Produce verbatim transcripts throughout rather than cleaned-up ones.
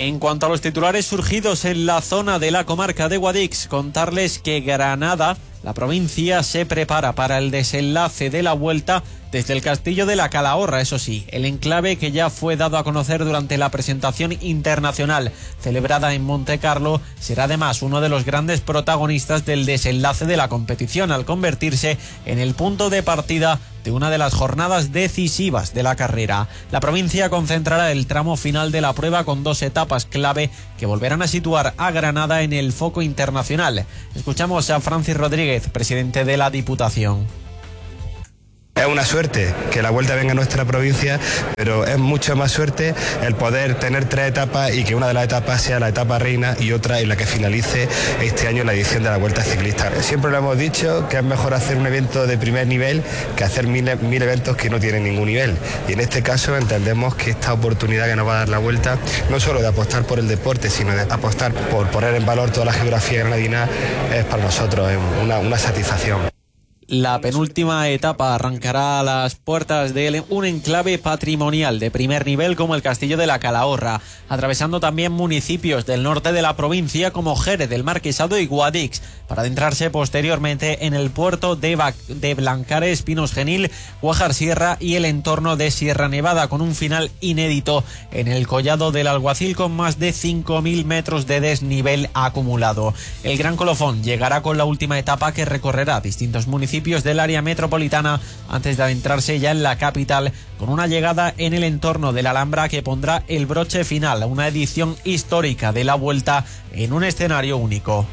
En cuanto a los titulares surgidos en la zona de la comarca de Guadix, contarles que Granada, la provincia, se prepara para el desenlace de la Vuelta desde el Castillo de la Calahorra, eso sí, el enclave que ya fue dado a conocer durante la presentación internacional celebrada en Montecarlo será además uno de los grandes protagonistas del desenlace de la competición, al convertirse en el punto de partida de una de las jornadas decisivas de la carrera. La provincia concentrará el tramo final de la prueba con dos etapas clave que volverán a situar a Granada en el foco internacional. Escuchamos a Francis Rodríguez, presidente de la Diputación. Es una suerte que la Vuelta venga a nuestra provincia, pero es mucho más suerte el poder tener tres etapas y que una de las etapas sea la etapa reina y otra en la que finalice este año la edición de la Vuelta Ciclista. Siempre lo hemos dicho que es mejor hacer un evento de primer nivel que hacer mil, mil eventos que no tienen ningún nivel. Y en este caso entendemos que esta oportunidad que nos va a dar la Vuelta, no solo de apostar por el deporte, sino de apostar por poner en valor toda la geografía granadina, es para nosotros una, una satisfacción. La penúltima etapa arrancará a las puertas de un enclave patrimonial de primer nivel como el Castillo de la Calahorra, atravesando también municipios del norte de la provincia como Jerez del Marquesado y Guadix, para adentrarse posteriormente en el puerto de, ba- de Blancares, Pinos Genil, Guajar Sierra y el entorno de Sierra Nevada, con un final inédito en el Collado del Alguacil con más de cinco mil metros de desnivel acumulado. El gran colofón llegará con la última etapa que recorrerá distintos municipios del área metropolitana antes de adentrarse ya en la capital, con una llegada en el entorno de la Alhambra que pondrá el broche final a una edición histórica de la Vuelta en un escenario único.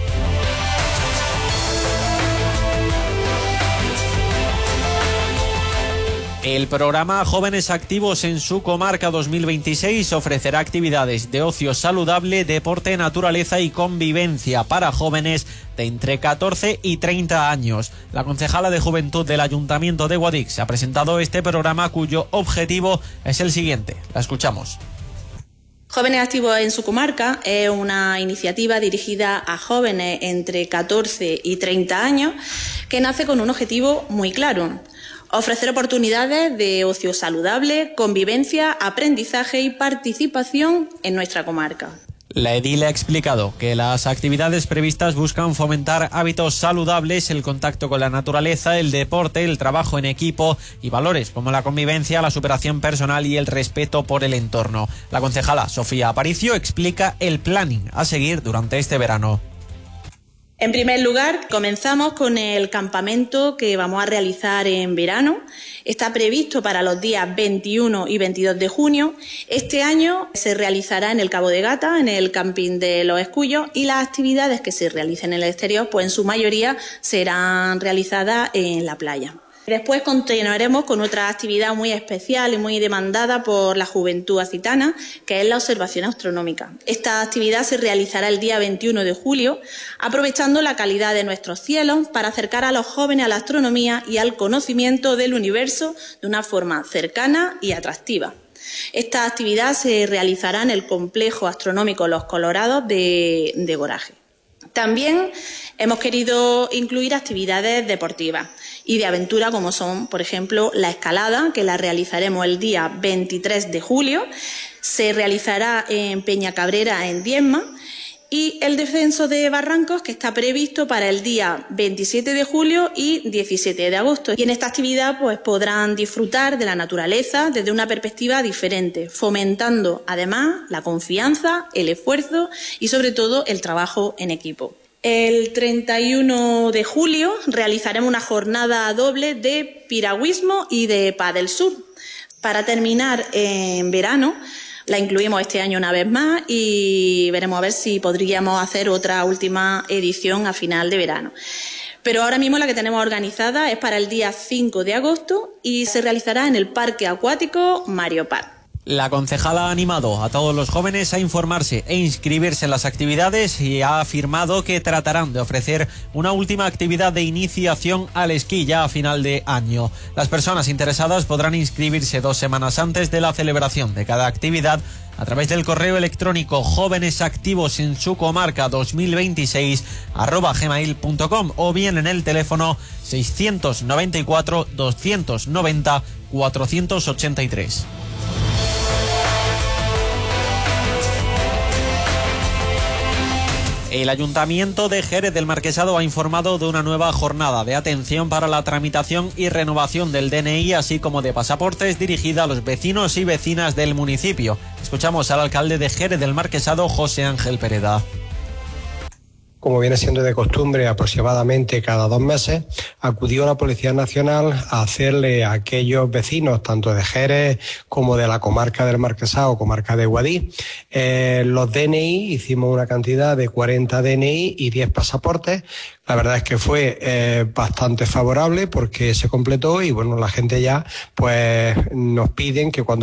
El programa Jóvenes Activos en su comarca dos mil veintiséis ofrecerá actividades de ocio saludable, deporte, naturaleza y convivencia para jóvenes de entre catorce y treinta años. La concejala de Juventud del Ayuntamiento de Guadix ha presentado este programa cuyo objetivo es el siguiente. La escuchamos. Jóvenes Activos en su comarca es una iniciativa dirigida a jóvenes entre catorce y treinta años que nace con un objetivo muy claro: ofrecer oportunidades de ocio saludable, convivencia, aprendizaje y participación en nuestra comarca. La edil ha explicado que las actividades previstas buscan fomentar hábitos saludables, el contacto con la naturaleza, el deporte, el trabajo en equipo y valores como la convivencia, la superación personal y el respeto por el entorno. La concejala Sofía Aparicio explica el planning a seguir durante este verano. En primer lugar, comenzamos con el campamento que vamos a realizar en verano. Está previsto para los días veintiuno y veintidós de junio. Este año se realizará en el Cabo de Gata, en el camping de Los Escullos, y las actividades que se realicen en el exterior, pues en su mayoría serán realizadas en la playa. Después continuaremos con otra actividad muy especial y muy demandada por la juventud acitana, que es la observación astronómica. Esta actividad se realizará el día veintiuno de julio, aprovechando la calidad de nuestros cielos para acercar a los jóvenes a la astronomía y al conocimiento del universo de una forma cercana y atractiva. Esta actividad se realizará en el complejo astronómico Los Colorados de, de Goraje. También hemos querido incluir actividades deportivas y de aventura, como son, por ejemplo, la escalada, que la realizaremos el día veintitrés de julio, se realizará en Peñacabrera, en Diezma, y el descenso de barrancos, que está previsto para el día veintisiete de julio y diecisiete de agosto. Y en esta actividad pues podrán disfrutar de la naturaleza desde una perspectiva diferente, fomentando además la confianza, el esfuerzo y sobre todo el trabajo en equipo. El treinta y uno de julio realizaremos una jornada doble de piragüismo y de pádel surf. Para terminar en verano, la incluimos este año una vez más y veremos a ver si podríamos hacer otra última edición a final de verano. Pero ahora mismo la que tenemos organizada es para el día cinco de agosto y se realizará en el Parque Acuático Mario Park. La concejala ha animado a todos los jóvenes a informarse e inscribirse en las actividades y ha afirmado que tratarán de ofrecer una última actividad de iniciación al esquí ya a final de año. Las personas interesadas podrán inscribirse dos semanas antes de la celebración de cada actividad a través del correo electrónico jóvenesactivos en su comarca dos mil veintiséis arroba gmail punto com o bien en el teléfono seiscientos noventa y cuatro doscientos noventa cuatrocientos ochenta y tres. El Ayuntamiento de Jerez del Marquesado ha informado de una nueva jornada de atención para la tramitación y renovación del D N I, así como de pasaportes, dirigida a los vecinos y vecinas del municipio. Escuchamos al alcalde de Jerez del Marquesado, José Ángel Pereda. Como viene siendo de costumbre, aproximadamente cada dos meses, acudió la Policía Nacional a hacerle a aquellos vecinos, tanto de Jerez como de la comarca del Marquesado, comarca de Guadix, eh, los D N I. Hicimos una cantidad de cuarenta D N I y diez pasaportes. La verdad es que fue eh, bastante favorable porque se completó y bueno, la gente ya pues nos piden que cuando